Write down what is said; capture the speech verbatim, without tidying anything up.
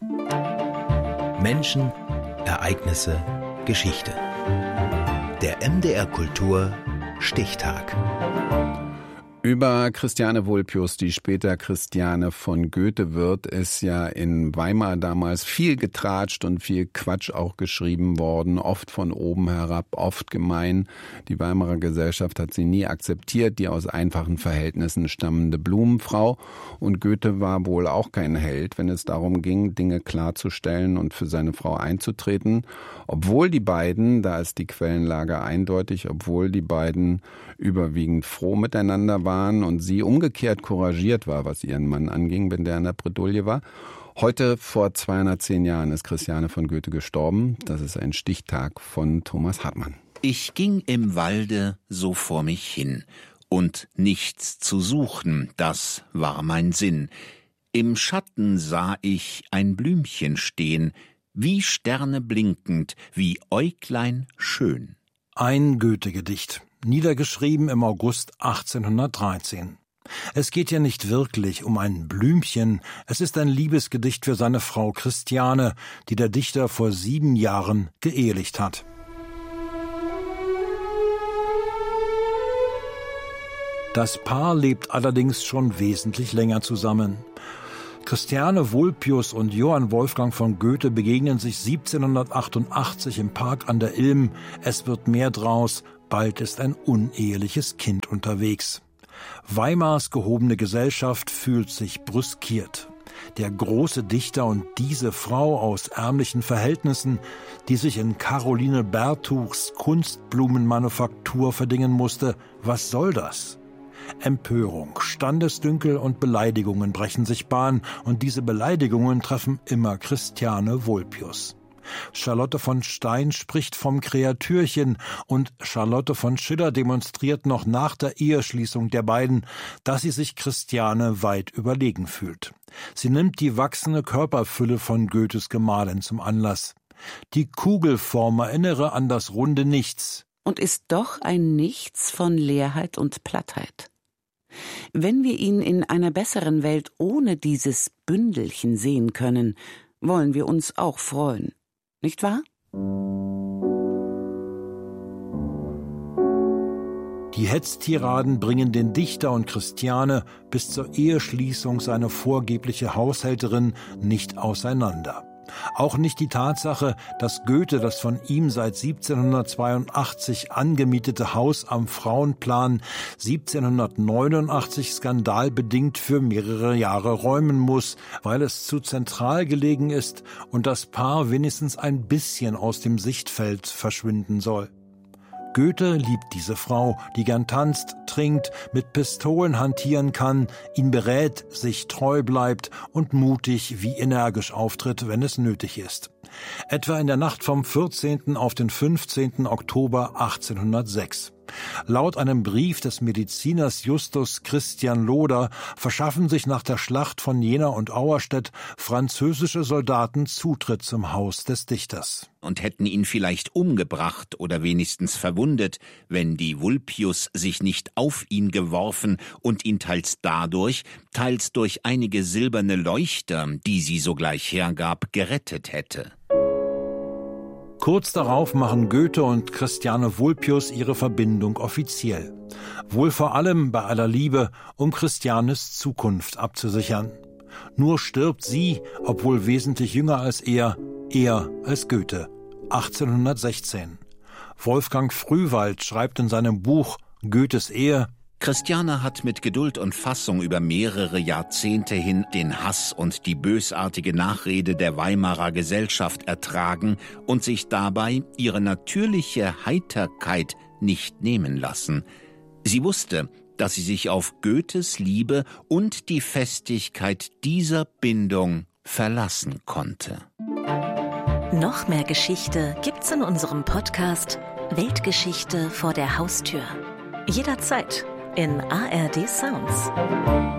Menschen, Ereignisse, Geschichte. Der M D R Kultur Stichtag. Über Christiane Vulpius, die später Christiane von Goethe wird, ist ja in Weimar damals viel getratscht und viel Quatsch auch geschrieben worden, oft von oben herab, oft gemein. Die Weimarer Gesellschaft hat sie nie akzeptiert, die aus einfachen Verhältnissen stammende Blumenfrau. Und Goethe war wohl auch kein Held, wenn es darum ging, Dinge klarzustellen und für seine Frau einzutreten. Obwohl die beiden, da ist die Quellenlage eindeutig, obwohl die beiden überwiegend froh miteinander waren und sie umgekehrt couragiert war, was ihren Mann anging, wenn der in der Bredouille war. Heute vor zweihundertzehn Jahren ist Christiane von Goethe gestorben. Das ist ein Stichtag von Thomas Hartmann. Ich ging im Walde so vor mich hin, und nichts zu suchen, das war mein Sinn. Im Schatten sah ich ein Blümchen stehen, wie Sterne blinkend, wie Äuglein schön. Ein Goethe-Gedicht, niedergeschrieben im August achtzehnhundertdreizehn. Es geht ja nicht wirklich um ein Blümchen, es ist ein Liebesgedicht für seine Frau Christiane, die der Dichter vor sieben Jahren geehelicht hat. Das Paar lebt allerdings schon wesentlich länger zusammen. Christiane Vulpius und Johann Wolfgang von Goethe begegnen sich siebzehnhundertachtundachtzig im Park an der Ilm. Es wird mehr draus, bald ist ein uneheliches Kind unterwegs. Weimars gehobene Gesellschaft fühlt sich brüskiert. Der große Dichter und diese Frau aus ärmlichen Verhältnissen, die sich in Caroline Bertuchs Kunstblumenmanufaktur verdingen musste, was soll das? Empörung, Standesdünkel und Beleidigungen brechen sich Bahn, und diese Beleidigungen treffen immer Christiane Vulpius. Charlotte von Stein spricht vom Kreatürchen, und Charlotte von Schiller demonstriert noch nach der Eheschließung der beiden, dass sie sich Christiane weit überlegen fühlt. Sie nimmt die wachsende Körperfülle von Goethes Gemahlin zum Anlass. Die Kugelform erinnere an das runde Nichts. Und ist doch ein Nichts von Leerheit und Plattheit. Wenn wir ihn in einer besseren Welt ohne dieses Bündelchen sehen können, wollen wir uns auch freuen. Nicht wahr? Die Hetztiraden bringen den Dichter und Christiane bis zur Eheschließung seine vorgebliche Haushälterin nicht auseinander. Auch nicht die Tatsache, dass Goethe das von ihm seit siebzehnhundertzweiundachtzig angemietete Haus am Frauenplan siebzehnhundertneunundachtzig skandalbedingt für mehrere Jahre räumen muss, weil es zu zentral gelegen ist und das Paar wenigstens ein bisschen aus dem Sichtfeld verschwinden soll. Goethe liebt diese Frau, die gern tanzt, trinkt, mit Pistolen hantieren kann, ihn berät, sich treu bleibt und mutig wie energisch auftritt, wenn es nötig ist. Etwa in der Nacht vom vierzehnten auf den fünfzehnten Oktober achtzehnhundertsechs. Laut einem Brief des Mediziners Justus Christian Loder verschaffen sich nach der Schlacht von Jena und Auerstedt französische Soldaten Zutritt zum Haus des Dichters. Und hätten ihn vielleicht umgebracht oder wenigstens verwundet, wenn die Vulpius sich nicht auf ihn geworfen und ihn teils dadurch, teils durch einige silberne Leuchter, die sie sogleich hergab, gerettet hätte. Kurz darauf machen Goethe und Christiane Vulpius ihre Verbindung offiziell. Wohl vor allem bei aller Liebe, um Christianes Zukunft abzusichern. Nur stirbt sie, obwohl wesentlich jünger als er, eher als Goethe. achtzehnhundertsechzehn. Wolfgang Frühwald schreibt in seinem Buch Goethes Ehe: Christiane hat mit Geduld und Fassung über mehrere Jahrzehnte hin den Hass und die bösartige Nachrede der Weimarer Gesellschaft ertragen und sich dabei ihre natürliche Heiterkeit nicht nehmen lassen. Sie wusste, dass sie sich auf Goethes Liebe und die Festigkeit dieser Bindung verlassen konnte. Noch mehr Geschichte gibt's in unserem Podcast Weltgeschichte vor der Haustür. Jederzeit in A R D Sounds.